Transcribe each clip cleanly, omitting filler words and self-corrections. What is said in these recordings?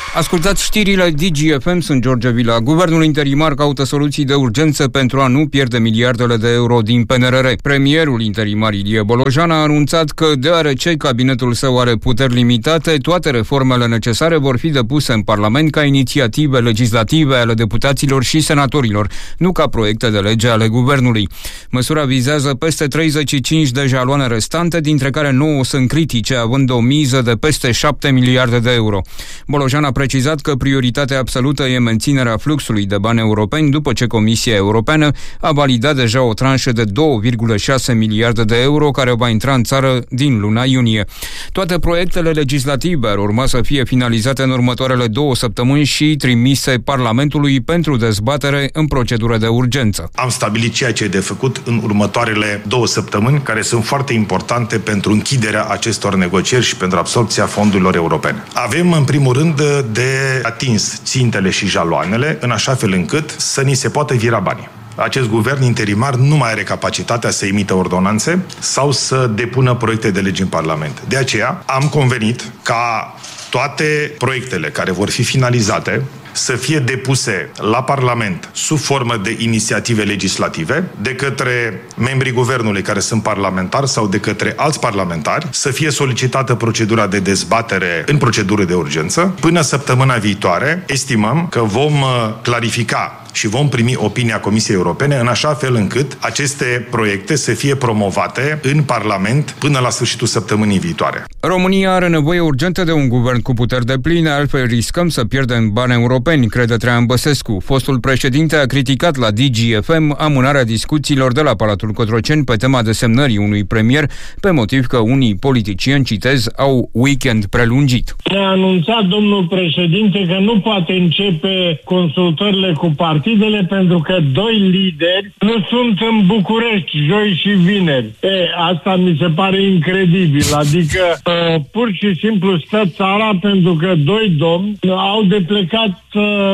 Ascultați știrile DGFM, sunt George Vila. Guvernul interimar caută soluții de urgență pentru a nu pierde miliardele de euro din PNRR. Premierul interimar Ilie Bolojan a anunțat că, deoarece cabinetul său are puteri limitate, toate reformele necesare vor fi depuse în Parlament ca inițiative legislative ale deputaților și senatorilor, nu ca proiecte de lege ale guvernului. Măsura vizează peste 35 de jaloane restante, dintre care 9 sunt critice, având o miză de peste 7 miliarde de euro. Bolojan a precizat că prioritatea absolută e menținerea fluxului de bani europeni după ce Comisia Europeană a validat deja o tranșă de 2,6 miliarde de euro care va intra în țară din luna iunie. Toate proiectele legislative ar urma să fie finalizate în următoarele 2 săptămâni și trimise Parlamentului pentru dezbatere în procedură de urgență. Am stabilit ceea ce e de făcut în următoarele 2 săptămâni, care sunt foarte importante pentru închiderea acestor negocieri și pentru absorbția fondurilor europene. Avem, în primul rând, de atins țintele și jaloanele, în așa fel încât să ni se poată vira banii. Acest guvern interimar nu mai are capacitatea să emită ordonanțe sau să depună proiecte de legi în Parlament. De aceea am convenit ca toate proiectele care vor fi finalizate să fie depuse la Parlament sub formă de inițiative legislative de către membrii guvernului care sunt parlamentari sau de către alți parlamentari, să fie solicitată procedura de dezbatere în procedură de urgență. Până săptămâna viitoare, estimăm că vom clarifica și vom primi opinia Comisiei Europene în așa fel încât aceste proiecte să fie promovate în Parlament până la sfârșitul săptămânii viitoare. România are nevoie urgentă de un guvern cu puteri depline, altfel riscăm să pierdem bani europeni, crede Traian Băsescu. Fostul președinte a criticat la DGFM amânarea discuțiilor de la Palatul Cotroceni pe tema desemnării unui premier, pe motiv că unii politicieni, citez, au weekend prelungit. Ne-a anunțat domnul președinte că nu poate începe consultările cu partidele pentru că 2 lideri nu sunt în București joi și vineri. Asta mi se pare incredibil. Adică pur și simplu stă țara pentru că 2 domni au de plecat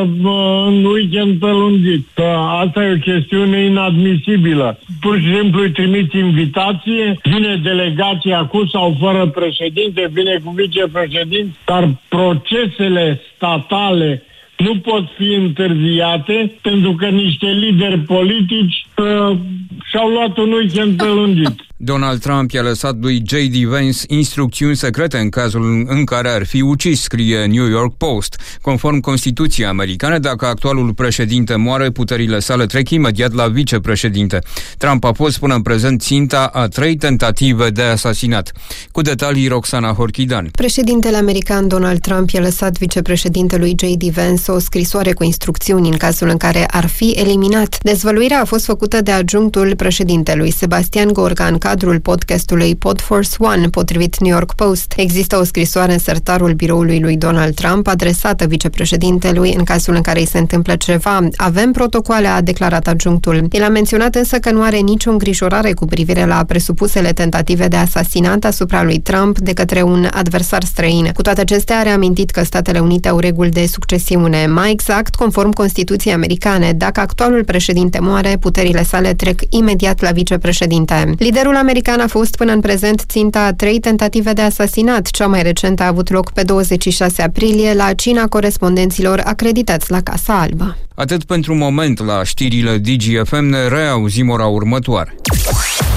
în weekend prelungit. Asta e o chestiune inadmisibilă. Pur și simplu îi trimiți invitație, vine delegația cu sau fără președinte, vine cu vicepreședinte, dar procesele statale nu pot fi întârziate pentru că niște lideri politici și-au luat un weekend prelungit. Donald Trump i-a lăsat lui J.D. Vance instrucțiuni secrete în cazul în care ar fi ucis, scrie New York Post. Conform Constituției americane, dacă actualul președinte moare, puterile sale trec imediat la vicepreședinte. Trump a fost până în prezent ținta a 3 tentative de asasinat. Cu detalii, Roxana Horchidan. Președintele american Donald Trump i-a lăsat vicepreședintelui J.D. Vance o scrisoare cu instrucțiuni în cazul în care ar fi eliminat. Dezvăluirea a fost făcută de adjunctul președintelui Sebastian Gorka în cadrul podcastului Podforce One, potrivit New York Post. Există o scrisoare în sertarul biroului lui Donald Trump adresată vicepreședintelui în cazul în care îi se întâmplă ceva. Avem protocoale, a declarat adjunctul. El a menționat însă că nu are nicio îngrijorare cu privire la presupusele tentative de asasinat asupra lui Trump de către un adversar străin. Cu toate acestea, a reamintit că Statele Unite au reguli de succesiune. Mai exact, conform Constituției americane, dacă actualul președinte moare, puterile sale trec imediat la vicepreședinte. Liderul american a fost până în prezent ținta a 3 tentative de asasinat. Cea mai recentă a avut loc pe 26 aprilie la cina corespondenților acreditați la Casa Albă. Atât pentru moment la știrile DGFM, ne reauzim ora următoare.